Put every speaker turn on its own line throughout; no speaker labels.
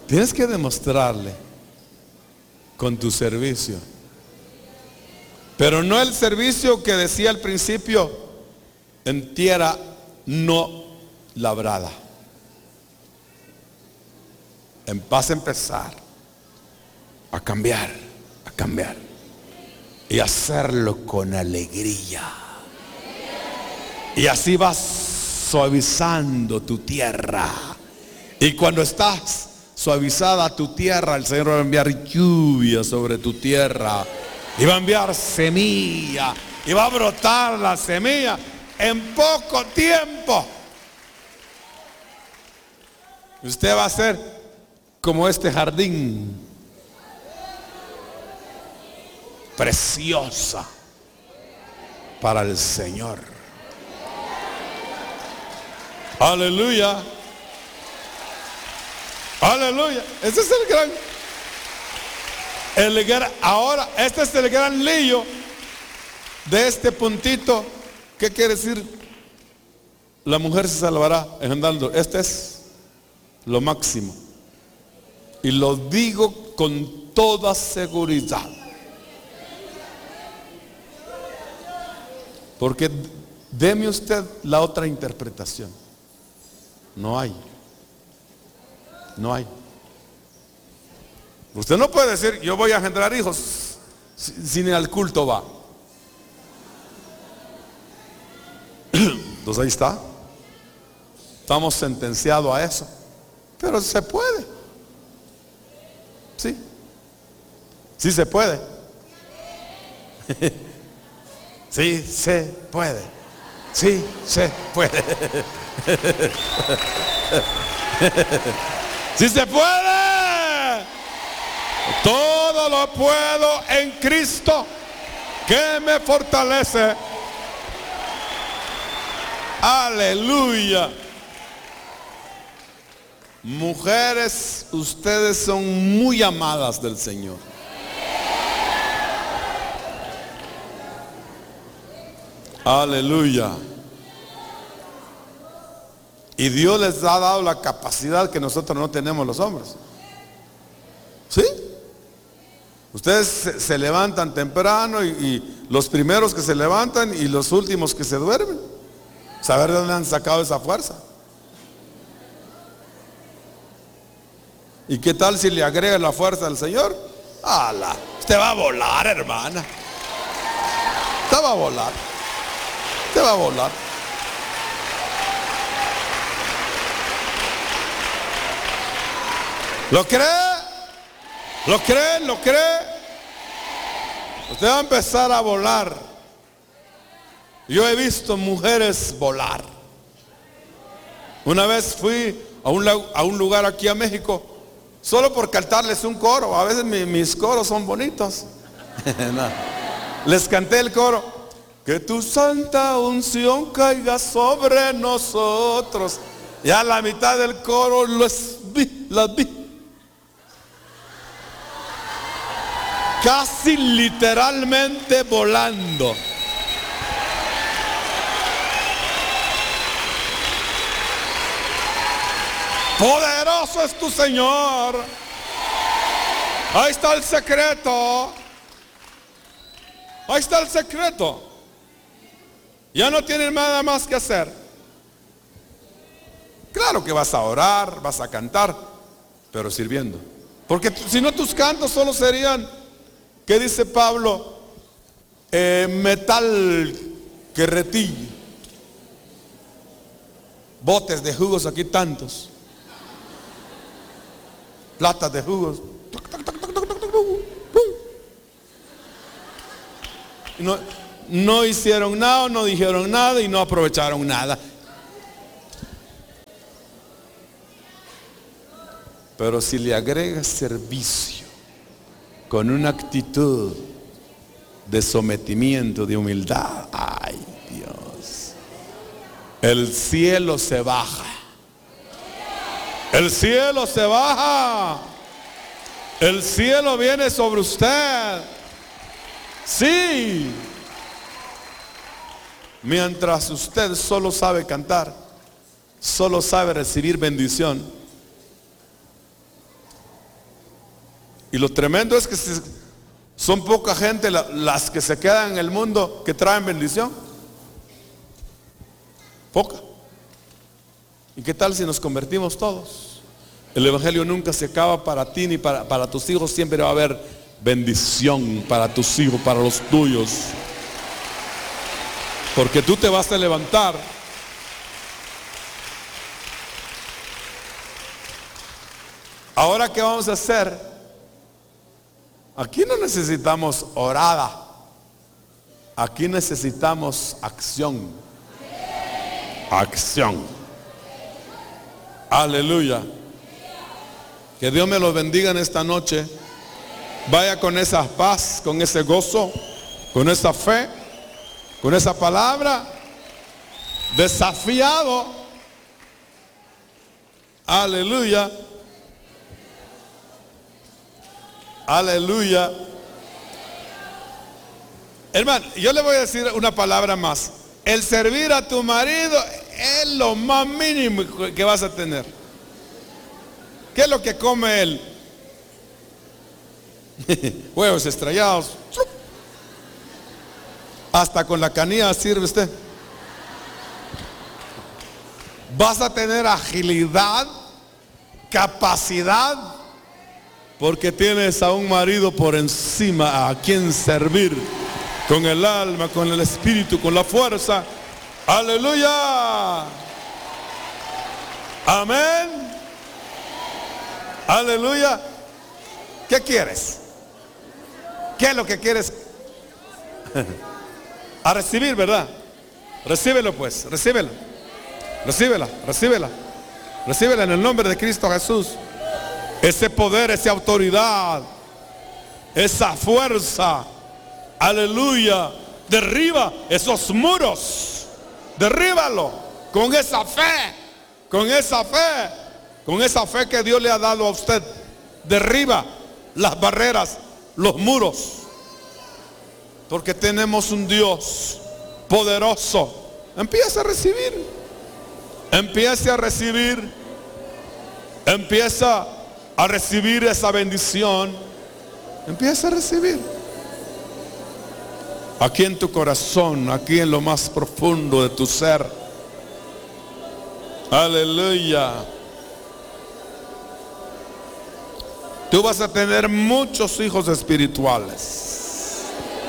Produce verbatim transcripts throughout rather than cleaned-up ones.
Tienes que demostrarle con tu servicio. Pero no el servicio que decía al principio, en tierra no labrada. En paz empezar a cambiar, a cambiar y hacerlo con alegría. Y así vas suavizando tu tierra. Y cuando estás suavizada tu tierra, el Señor va a enviar lluvia sobre tu tierra. Y va a enviar semilla. Y va a brotar la semilla en poco tiempo. Usted va a ser como este jardín. Preciosa para el Señor. Aleluya. Aleluya. Ese es el gran, el gran, ahora este es el gran lío de este puntito. ¿Qué quiere decir? La mujer se salvará engendrando. Este es lo máximo. Y lo digo con toda seguridad. Porque deme usted la otra interpretación. No hay. No hay. Usted no puede decir, yo voy a engendrar hijos si, si ni al culto va. Entonces ahí está. Estamos sentenciados a eso. Pero se puede. Sí. Sí se puede. Sí se puede. Sí se puede. Sí se puede. Todo lo puedo en Cristo que me fortalece. Aleluya. Mujeres, ustedes son muy amadas del Señor. Aleluya. Y Dios les ha dado la capacidad que nosotros no tenemos los hombres. ¿Sí? Ustedes se, se levantan temprano y, y los primeros que se levantan y los últimos que se duermen. Saber de dónde han sacado esa fuerza. ¿Y qué tal si le agrega la fuerza al Señor? ¡Hala! Usted va a volar, hermana. Usted va a volar. Usted va a volar. ¿Lo cree? ¿Lo cree? ¿Lo cree? Usted va a empezar a volar. Yo he visto mujeres volar. Una vez fui a un, a un lugar aquí a México, solo por cantarles un coro. A veces mi, mis coros son bonitos. No. Les canté el coro. Que tu santa unción caiga sobre nosotros. Ya a la mitad del coro los vi, las vi. Casi literalmente volando. Poderoso es tu Señor. Ahí está el secreto. Ahí está el secreto. Ya no tienes nada más que hacer. Claro que vas a orar, vas a cantar, pero sirviendo. Porque si no, tus cantos solo serían, ¿qué dice Pablo? Eh, metal que retille. Botes de jugos aquí tantos. Latas de jugos. No, no hicieron nada, no dijeron nada y no aprovecharon nada. Pero si le agregas servicio con una actitud de sometimiento, de humildad, ay Dios, el cielo se baja. El cielo se baja. El cielo viene sobre usted. Sí. Mientras usted solo sabe cantar, solo sabe recibir bendición, Y lo tremendo es que son poca gente las que se quedan en el mundo que traen bendición. Poca. ¿Y qué tal si nos convertimos todos? El evangelio nunca se acaba para ti ni para, para tus hijos. Siempre va a haber bendición para tus hijos, para los tuyos. Porque tú te vas a levantar. Ahora, ¿qué vamos a hacer? Aquí no necesitamos orada. Aquí necesitamos acción. Acción. Aleluya. Que Dios me los bendiga en esta noche. Vaya con esa paz, con ese gozo, con esa fe, con esa palabra. Desafiado. Aleluya. Aleluya. Hermano, yo le voy a decir una palabra más. El servir a tu marido es lo más mínimo que vas a tener. ¿Qué es lo que come él? Huevos estrellados. Hasta con la canilla sirve usted. Vas a tener agilidad, capacidad, porque tienes a un marido por encima a quien servir con el alma, con el espíritu, con la fuerza. Aleluya. Amén. Aleluya. ¿Qué quieres? ¿Qué es lo que quieres? A recibir, ¿verdad? Recíbelo pues, recíbelo. Recíbela, recíbela. Recíbela en el nombre de Cristo Jesús. Ese poder, esa autoridad, esa fuerza. Aleluya. Derriba esos muros. Derríbalo con esa fe. Con esa fe. Con esa fe que Dios le ha dado a usted. Derriba las barreras, los muros. Porque tenemos un Dios poderoso. Empieza a recibir. Empieza a recibir. Empieza a recibir esa bendición. Empieza a recibir. Aquí en tu corazón, aquí en lo más profundo de tu ser. Aleluya. Tú vas a tener muchos hijos espirituales.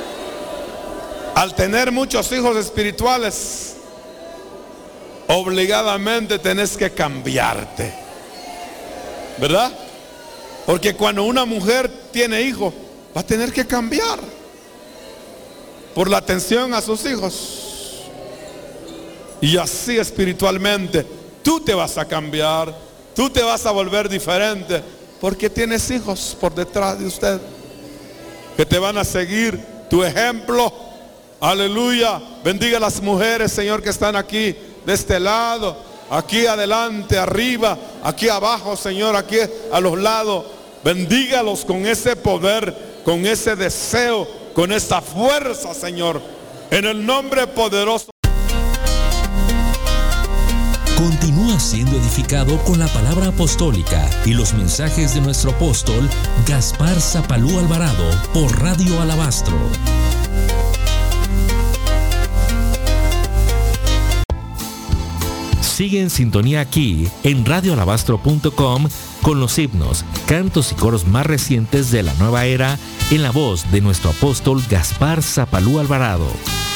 Al tener muchos hijos espirituales, obligadamente tenés que cambiarte, ¿verdad? Porque cuando una mujer tiene hijos, va a tener que cambiar por la atención a sus hijos. Y así espiritualmente tú te vas a cambiar, tú te vas a volver diferente, porque tienes hijos por detrás de usted que te van a seguir tu ejemplo. Aleluya. Bendiga a las mujeres, Señor, que están aquí de este lado, aquí adelante, arriba, aquí abajo, Señor, aquí a los lados. Bendígalos con ese poder, con ese deseo, con esa fuerza, Señor, en el nombre poderoso.
Continúa siendo edificado con la palabra apostólica y los mensajes de nuestro apóstol Gaspar Zapalú Alvarado por Radio Alabastro. Sigue en sintonía aquí en radio alabastro punto com con los himnos, cantos y coros más recientes de la nueva era en la voz de nuestro apóstol Gaspar Zapalú Alvarado.